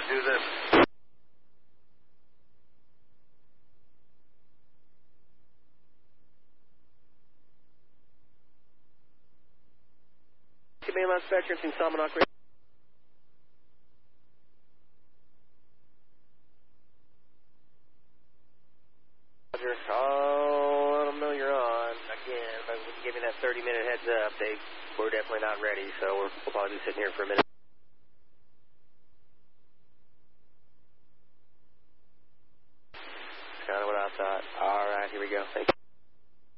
to do this. Mainline Spectrum in Salmonok. Roger. Oh, let them know you're on. Again, but when you give me that 30-minute heads up, we're definitely not ready, so we'll probably be sitting here for a minute. That's kind of what I thought. All right, here we go. Thank you.